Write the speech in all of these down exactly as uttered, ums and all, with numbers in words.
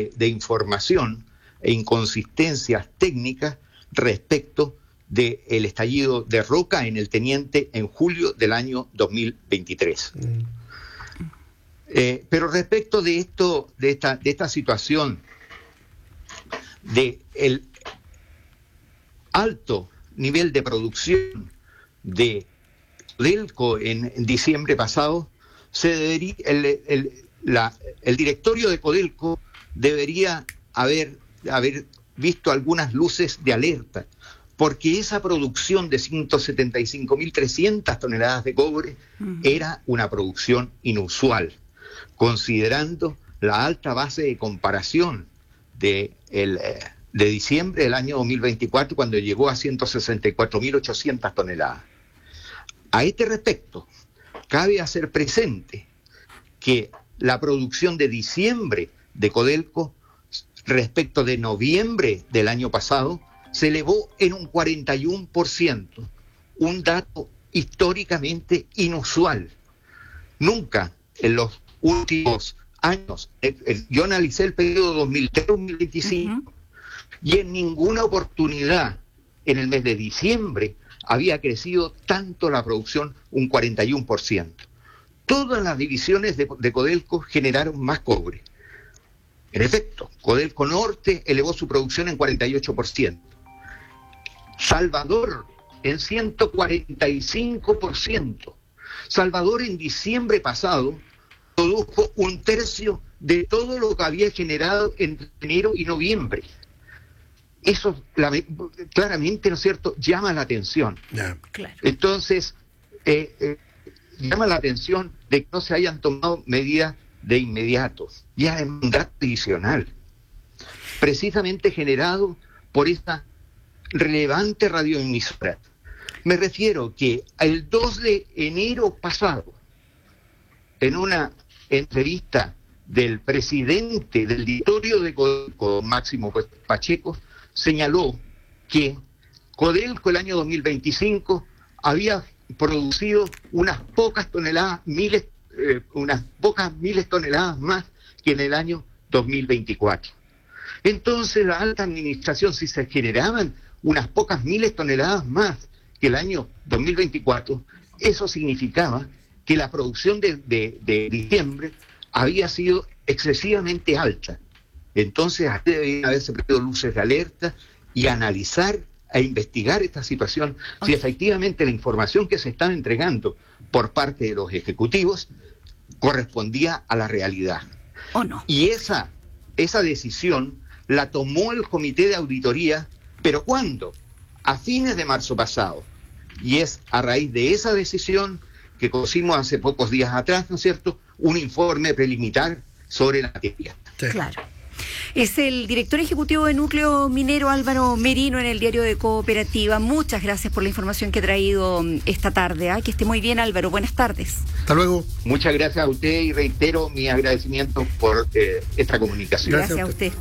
de, de información e inconsistencias técnicas respecto del estallido de Roca en el Teniente en julio del año dos mil veintitrés. Mm. Eh, pero respecto de esto, de esta, de esta situación de el alto nivel de producción de Codelco en, en diciembre pasado, se debería, el, el, la, el directorio de Codelco debería haber, haber visto algunas luces de alerta, porque esa producción de ciento setenta y cinco mil trescientas toneladas de cobre uh-huh. era una producción inusual, considerando la alta base de comparación de, el, de diciembre del año dos mil veinticuatro, cuando llegó a ciento sesenta y cuatro mil ochocientas toneladas. A este respecto, cabe hacer presente que la producción de diciembre de Codelco respecto de noviembre del año pasado se elevó en un cuarenta y uno por ciento, un dato históricamente inusual. Nunca en los últimos años, yo analicé el periodo dos mil tres a dos mil veinticinco, uh-huh. y en ninguna oportunidad en el mes de diciembre había crecido tanto la producción, un cuarenta y uno por ciento. Todas las divisiones de, de Codelco generaron más cobre. En efecto, Codelco Norte elevó su producción en cuarenta y ocho por ciento. Salvador en ciento cuarenta y cinco por ciento. Salvador en diciembre pasado produjo un tercio de todo lo que había generado en enero y noviembre. Eso la, claramente, ¿no es cierto?, llama la atención. Yeah. Claro. Entonces, eh, eh, llama la atención de que no se hayan tomado medidas de inmediato. Ya es un dato adicional, precisamente generado por esta relevante radioemisora. Me refiero que el dos de enero pasado, en una entrevista del presidente del directorio de Codelco, Máximo Pacheco, señaló que Codelco el año dos mil veinticinco había producido unas pocas toneladas, miles, eh, unas pocas miles toneladas más que en el año dos mil veinticuatro. Entonces la alta administración, si se generaban unas pocas miles toneladas más que el año dos mil veinticuatro, eso significaba que la producción de, de, de diciembre había sido excesivamente alta. Entonces, deben haberse prendido luces de alerta y analizar e investigar esta situación, okay. si efectivamente la información que se estaba entregando por parte de los ejecutivos correspondía a la realidad. ¿O no? Y esa, esa decisión la tomó el Comité de Auditoría, ¿pero cuándo? A fines de marzo pasado. Y es a raíz de esa decisión que conocimos hace pocos días atrás, ¿no es cierto?, un informe preliminar sobre la materia. Sí. Claro. Es el director ejecutivo de Núcleo Minero, Álvaro Merino, en el Diario de Cooperativa. Muchas gracias por la información que ha traído esta tarde. ¿eh? Que esté muy bien, Álvaro. Buenas tardes. Hasta luego. Muchas gracias a usted y reitero mi agradecimiento por eh, esta comunicación. Gracias, gracias a usted.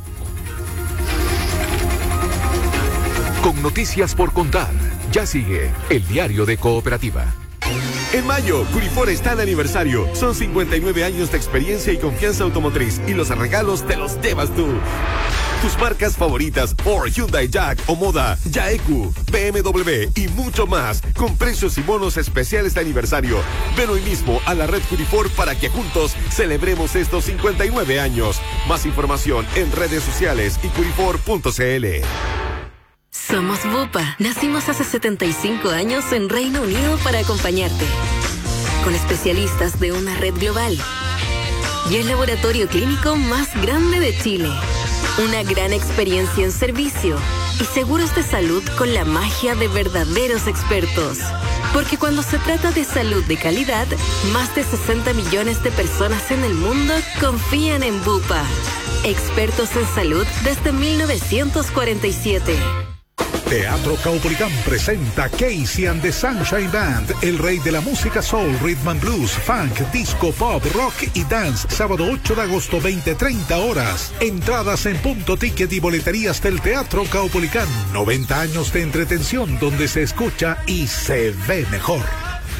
Con noticias por contar, ya sigue el Diario de Cooperativa. En mayo, Curifor está de aniversario. Son cincuenta y nueve años de experiencia y confianza automotriz, y los regalos te los llevas tú. Tus marcas favoritas, Ford, Hyundai, Jack, Omoda, Yaeku, B M W y mucho más, con precios y bonos especiales de aniversario. Ven hoy mismo a la red Curifor para que juntos celebremos estos cincuenta y nueve años. Más información en redes sociales y curifor punto c l. Somos Bupa. Nacimos hace setenta y cinco años en Reino Unido para acompañarte. Con especialistas de una red global. Y el laboratorio clínico más grande de Chile. Una gran experiencia en servicio. Y seguros de salud con la magia de verdaderos expertos. Porque cuando se trata de salud de calidad, más de sesenta millones de personas en el mundo confían en Bupa. Expertos en salud desde mil novecientos cuarenta y siete. Teatro Caupolicán presenta Casey and the Sunshine Band, el rey de la música soul, rhythm and blues, funk, disco, pop, rock y dance, sábado ocho de agosto, veinte treinta horas. Entradas en punto ticket y boleterías del Teatro Caupolicán. noventa años de entretención donde se escucha y se ve mejor.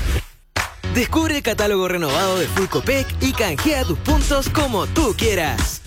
Descubre el catálogo renovado de Full Copec y canjea tus puntos como tú quieras.